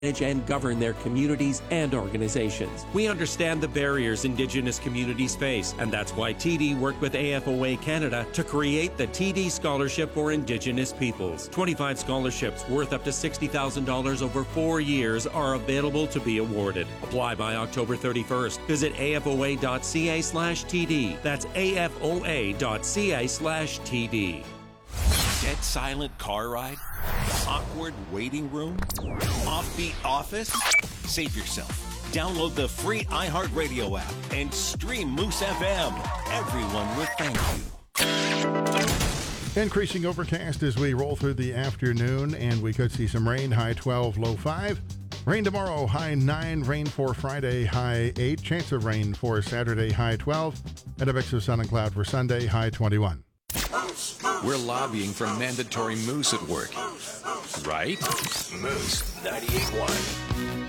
and govern their communities and organizations. We understand the barriers Indigenous communities face, and that's why TD worked with AFOA Canada to create the TD Scholarship for Indigenous Peoples. 25 scholarships worth up to $60,000 over 4 years are available to be awarded. Apply by October 31st. Visit afoa.ca/TD. That's afoa.ca/TD. Dead silent car ride? Awkward waiting room? Offbeat office? Save yourself. Download the free iHeartRadio app and stream Moose FM. Everyone will thank you. Increasing overcast as we roll through the afternoon, and we could see some rain, high 12, low 5. Rain tomorrow, high 9. Rain for Friday, high 8. Chance of rain for Saturday, high 12. And a mix of sun and cloud for Sunday, high 21. We're lobbying for mandatory moose at work. Right? Moose 98.1.